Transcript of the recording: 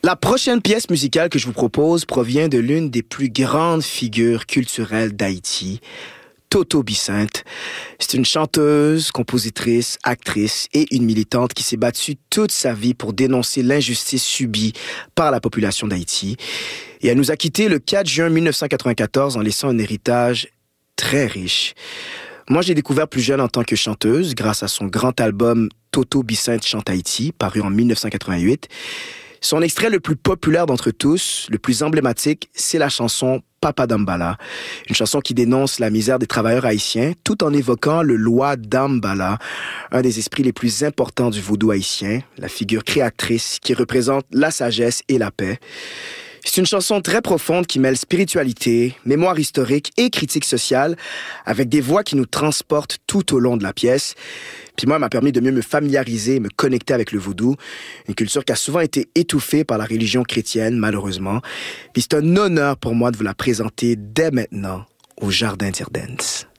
La prochaine pièce musicale que je vous propose provient de l'une des plus grandes figures culturelles d'Haïti, Toto Bicinte. C'est une chanteuse, compositrice, actrice et une militante qui s'est battue toute sa vie pour dénoncer l'injustice subie par la population d'Haïti. Et elle nous a quittés le 4 juin 1994 en laissant un héritage très riche. Moi, j'ai découvert plus jeune en tant que chanteuse grâce à son grand album Toto Bicinte chante Haïti, paru en 1988. Son extrait le plus populaire d'entre tous, le plus emblématique, c'est la chanson Papa Dambala, une chanson qui dénonce la misère des travailleurs haïtiens tout en évoquant le Loi Dambala, un des esprits les plus importants du vaudou haïtien, la figure créatrice qui représente la sagesse et la paix. C'est une chanson très profonde qui mêle spiritualité, mémoire historique et critique sociale avec des voix qui nous transportent tout au long de la pièce. Puis moi, elle m'a permis de mieux me familiariser et me connecter avec le vaudou, une culture qui a souvent été étouffée par la religion chrétienne, malheureusement. Puis c'est un honneur pour moi de vous la présenter dès maintenant au Jardin d'Irden's.